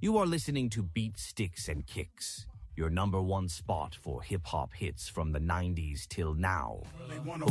You are listening to Beat Sticks and Kicks, your number one spot for hip-hop hits from the 90s till now.